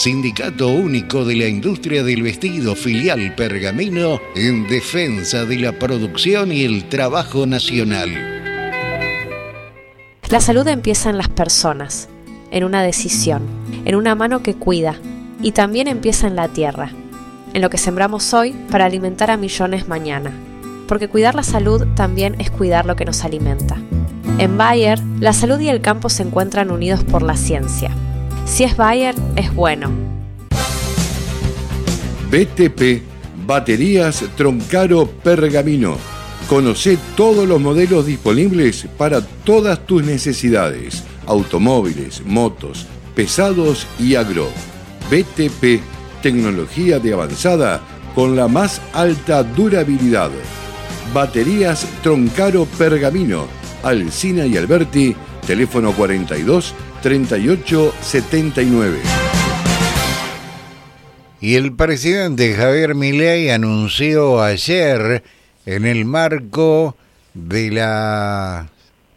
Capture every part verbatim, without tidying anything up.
Sindicato Único de la Industria del Vestido, filial Pergamino, en defensa de la producción y el trabajo nacional. La salud empieza en las personas, en una decisión, en una mano que cuida, y también empieza en la tierra, en lo que sembramos hoy para alimentar a millones mañana. Porque cuidar la salud también es cuidar lo que nos alimenta. En Bayer, la salud y el campo se encuentran unidos por la ciencia. Si es Bayer, es bueno. B T P, Baterías Troncaro Pergamino. Conocé todos los modelos disponibles para todas tus necesidades. Automóviles, motos, pesados y agro. B T P, tecnología de avanzada con la más alta durabilidad. Baterías Troncaro Pergamino. Alsina y Alberti, teléfono cuarenta y dos, treinta y ocho, setenta y nueve. Y el presidente Javier Milei anunció ayer, en el marco de la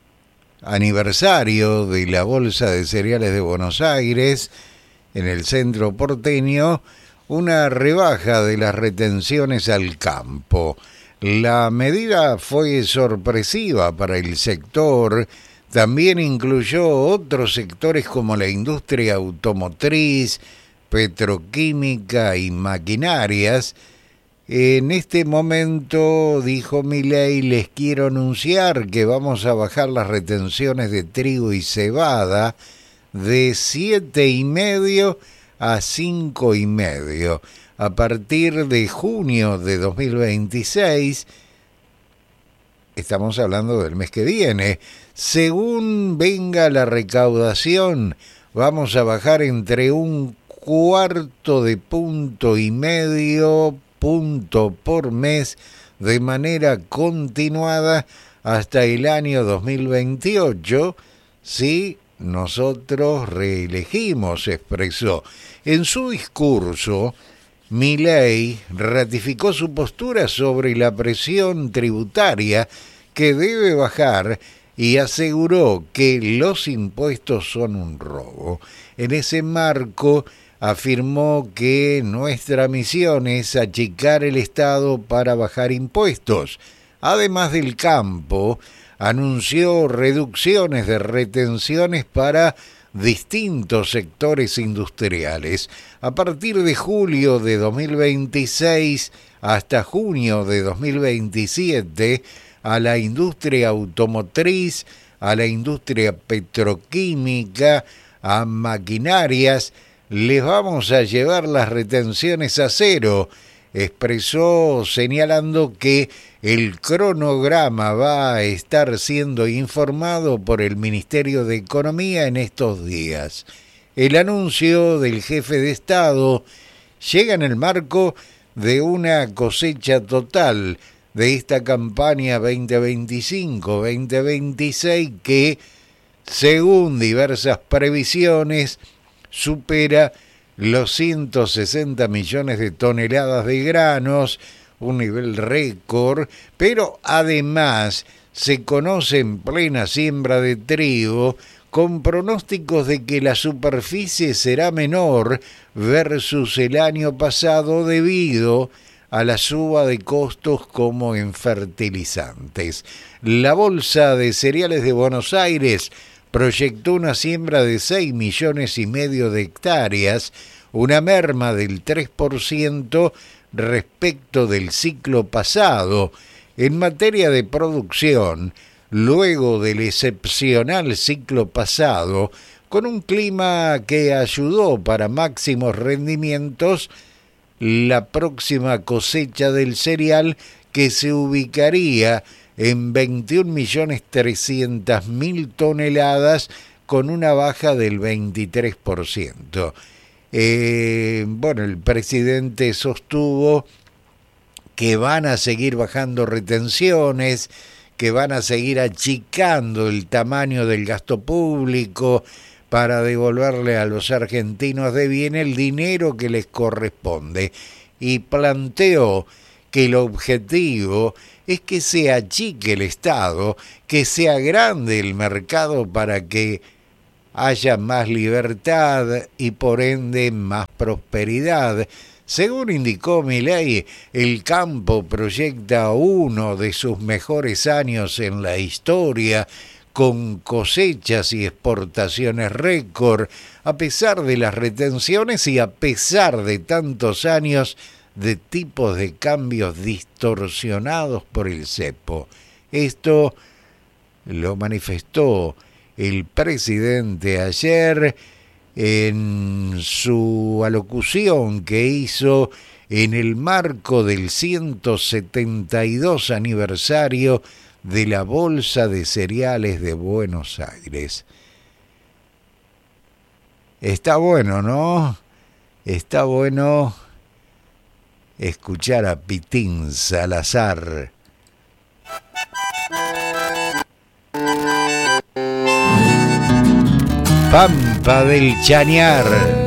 aniversario de la Bolsa de Cereales de Buenos Aires, en el centro porteño, una rebaja de las retenciones al campo. La medida fue sorpresiva para el sector, también incluyó otros sectores como la industria automotriz, petroquímica y maquinarias. En este momento, dijo Milei, les quiero anunciar que vamos a bajar las retenciones de trigo y cebada de siete y medio a cinco y medio. A partir de junio de dos mil veintiséis, estamos hablando del mes que viene, según venga la recaudación, vamos a bajar entre un cuarto de punto y medio punto por mes de manera continuada hasta el año dos mil veintiocho, si nosotros reelegimos, expresó. En su discurso, Milei ratificó su postura sobre la presión tributaria que debe bajar y aseguró que los impuestos son un robo. En ese marco, afirmó que nuestra misión es achicar el Estado para bajar impuestos. Además del campo, anunció reducciones de retenciones para distintos sectores industriales. A partir de julio de dos mil veintiséis hasta junio de dos mil veintisiete, a la industria automotriz, a la industria petroquímica, a maquinarias, les vamos a llevar las retenciones a cero, expresó, señalando que el cronograma va a estar siendo informado por el Ministerio de Economía en estos días. El anuncio del jefe de Estado llega en el marco de una cosecha total de esta campaña veinte veinticinco veinte veintiséis que, según diversas previsiones, supera los ciento sesenta millones de toneladas de granos, un nivel récord, pero además se conoce en plena siembra de trigo con pronósticos de que la superficie será menor versus el año pasado debido a la suba de costos como en fertilizantes. La Bolsa de Cereales de Buenos Aires proyectó una siembra de seis millones y medio de hectáreas, una merma del tres por ciento respecto del ciclo pasado. En materia de producción, luego del excepcional ciclo pasado, con un clima que ayudó para máximos rendimientos, la próxima cosecha del cereal, que se ubicaría en veintiún millones trescientas mil toneladas, con una baja del veintitrés por ciento. Eh, bueno, el presidente sostuvo que van a seguir bajando retenciones, que van a seguir achicando el tamaño del gasto público para devolverle a los argentinos de bien el dinero que les corresponde. Y planteó que el objetivo es que se achique el Estado, que se agrande el mercado para que haya más libertad y por ende más prosperidad. Según indicó Milei, el campo proyecta uno de sus mejores años en la historia, con cosechas y exportaciones récord, a pesar de las retenciones y a pesar de tantos años de tipos de cambios distorsionados por el cepo. Esto lo manifestó el presidente ayer en su alocución que hizo en el marco del ciento setenta y dos aniversario de la Bolsa de Cereales de Buenos Aires. Está bueno, ¿no? Está bueno escuchar a Pitín Salazar. Pampa del Chañar.